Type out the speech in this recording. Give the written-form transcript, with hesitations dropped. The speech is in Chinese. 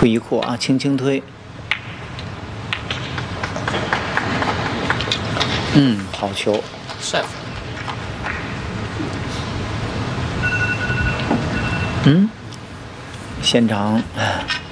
推一扩啊，轻轻推。好球。 chef。 现场